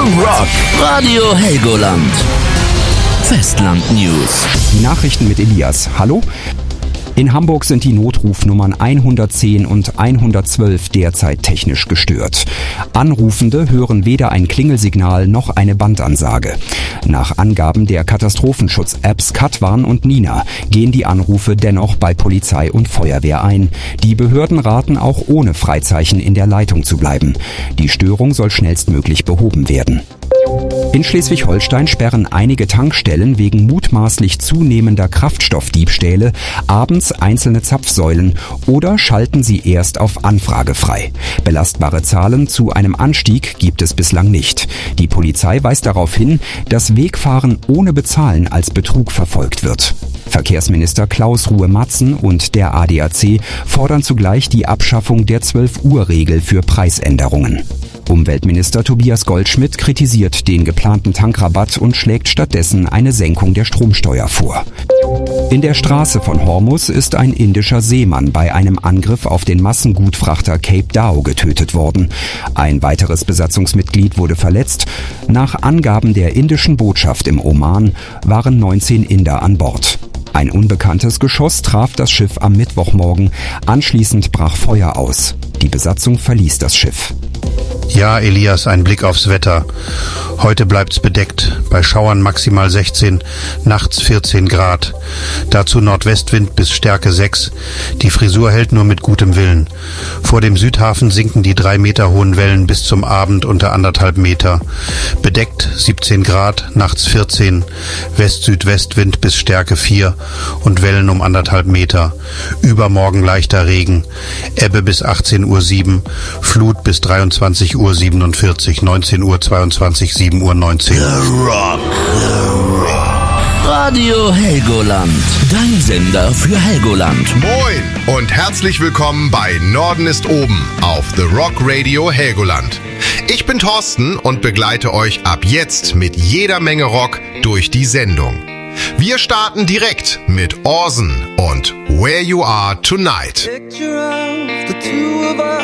Rock, Radio Helgoland. Festland News. Die Nachrichten mit Elias. Hallo? In Hamburg sind die Notrufnummern 110 und 112 derzeit technisch gestört. Anrufende hören weder ein Klingelsignal noch eine Bandansage. Nach Angaben der Katastrophenschutz-Apps Katwarn und Nina gehen die Anrufe dennoch bei Polizei und Feuerwehr ein. Die Behörden raten auch ohne Freizeichen in der Leitung zu bleiben. Die Störung soll schnellstmöglich behoben werden. In Schleswig-Holstein sperren einige Tankstellen wegen mutmaßlich zunehmender Kraftstoffdiebstähle abends einzelne Zapfsäulen oder schalten sie erst auf Anfrage frei. Belastbare Zahlen zu einem Anstieg gibt es bislang nicht. Die Polizei weist darauf hin, dass Wegfahren ohne Bezahlen als Betrug verfolgt wird. Verkehrsminister Klaus Ruhe-Matzen und der ADAC fordern zugleich die Abschaffung der 12-Uhr-Regel für Preisänderungen. Umweltminister Tobias Goldschmidt kritisiert den geplanten Tankrabatt und schlägt stattdessen eine Senkung der Stromsteuer vor. In der Straße von Hormuz ist ein indischer Seemann bei einem Angriff auf den Massengutfrachter Cape Dao getötet worden. Ein weiteres Besatzungsmitglied wurde verletzt. Nach Angaben der indischen Botschaft im Oman waren 19 Inder an Bord. Ein unbekanntes Geschoss traf das Schiff am Mittwochmorgen. Anschließend brach Feuer aus. Die Besatzung verließ das Schiff. Ja, Elias, ein Blick aufs Wetter. Heute bleibt's bedeckt, bei Schauern maximal 16, nachts 14 Grad. Dazu Nordwestwind bis Stärke 6. Die Frisur hält nur mit gutem Willen. Vor dem Südhafen sinken die 3 Meter hohen Wellen bis zum Abend unter 1,5 Meter. Bedeckt 17 Grad, nachts 14, West-Südwestwind bis Stärke 4 und Wellen um 1,5 Meter. Übermorgen leichter Regen, Ebbe bis 18:07 Uhr, Flut bis 23:47 Uhr, 19:22 Uhr, 7:19 Uhr. The Rock. Radio Helgoland. Dein Sender für Helgoland. Moin und herzlich willkommen bei Norden ist oben auf The Rock Radio Helgoland. Ich bin Thorsten und begleite euch ab jetzt mit jeder Menge Rock durch die Sendung. Wir starten direkt mit Orson und Where You Are Tonight. Picture of the two of us